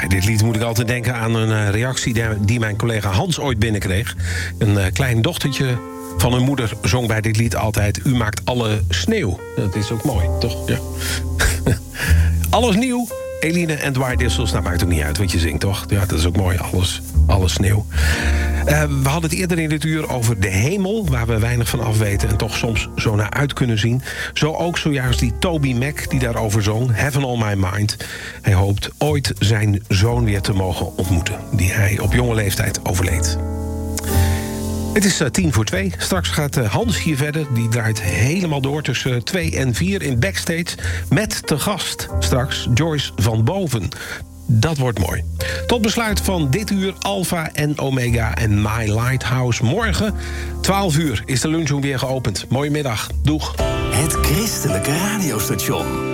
dit lied moet ik altijd denken aan een reactie die mijn collega Hans ooit binnenkreeg. Een klein dochtertje van hun moeder zong bij dit lied altijd: u maakt alle sneeuw. Dat is ook mooi, toch? Ja. Alles nieuw. Eline en Dwight Dissels, nou maakt ook niet uit wat je zingt, toch? Ja, dat is ook mooi, alles sneeuw. We hadden het eerder in dit uur over de hemel, waar we weinig van afweten en toch soms zo naar uit kunnen zien. Zo ook zojuist die Toby Mac die daarover zong, Heaven on My Mind. Hij hoopt ooit zijn zoon weer te mogen ontmoeten, die hij op jonge leeftijd overleed. Het is 1:50. Straks gaat Hans hier verder. Die draait helemaal door tussen 2 en 4 in Backstage. Met te gast straks Joyce van Boven. Dat wordt mooi. Tot besluit van dit uur Alpha en Omega en My Lighthouse. Morgen 12 uur is de lunchroom weer geopend. Mooie middag. Doeg. Het christelijke radiostation.